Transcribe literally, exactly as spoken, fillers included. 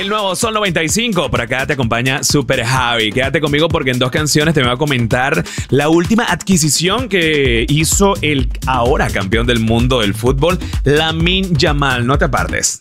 El nuevo Sol noventa y cinco, por acá te acompaña Super Javi. Quédate conmigo porque en dos canciones te voy a comentar la última adquisición que hizo el ahora campeón del mundo del fútbol, Lamine Yamal. No te apartes.